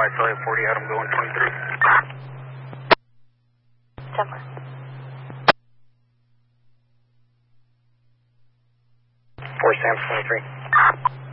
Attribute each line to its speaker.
Speaker 1: sorry, 40 Adam going 23.
Speaker 2: 10-4.
Speaker 1: 4 Sam 23.